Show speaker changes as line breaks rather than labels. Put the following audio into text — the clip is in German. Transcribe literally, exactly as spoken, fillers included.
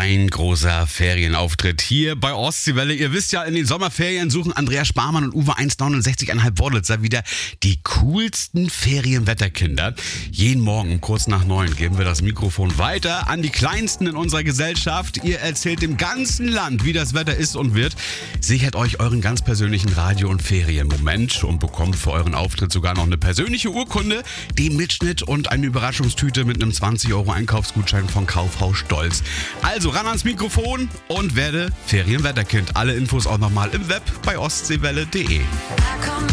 Ein großer Ferienauftritt hier bei Ostseewelle. Ihr wisst ja, in den Sommerferien suchen Andreas Sparmann und Uwe eins neunundsechzig Komma fünf Wortlitzer wieder die coolsten Ferienwetterkinder. Jeden Morgen um kurz nach neun geben wir das Mikrofon weiter an die Kleinsten in unserer Gesellschaft. Ihr erzählt dem ganzen Land, wie das Wetter ist und wird. Sichert euch euren ganz persönlichen Radio- und Ferienmoment und bekommt für euren Auftritt sogar noch eine persönliche Urkunde, den Mitschnitt und eine Überraschungstüte mit einem zwanzig Euro Einkaufsgutschein von Kaufhaus Stolz. Also ran ans Mikrofon und werde Ferienwetterkind. Alle Infos auch nochmal im Web bei ostseewelle punkt de.